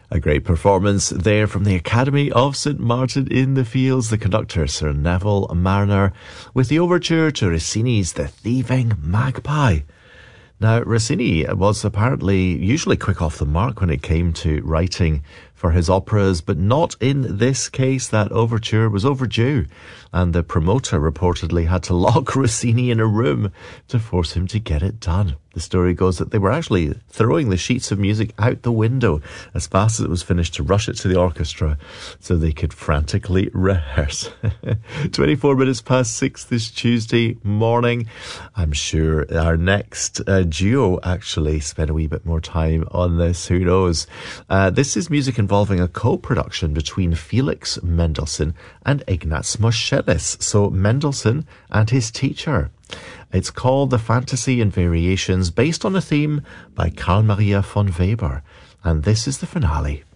A great performance there from the Academy of St Martin in the Fields, the conductor Sir Neville Marriner, with the overture to Rossini's The Thieving Magpie. Now, Rossini was apparently usually quick off the mark when it came to writing for his operas, but not in this case. That overture was overdue, and the promoter reportedly had to lock Rossini in a room to force him to get it done. The story goes that they were actually throwing the sheets of music out the window as fast as it was finished to rush it to the orchestra so they could frantically rehearse. 24 minutes past 6 this Tuesday morning. I'm sure our next duo actually spent a wee bit more time on this. Who knows? This is music involving a co-production between Felix Mendelssohn and Ignaz Moscheles. So Mendelssohn and his teacher. It's called The Fantasy and Variations, based on a theme by Carl Maria von Weber. And this is the finale.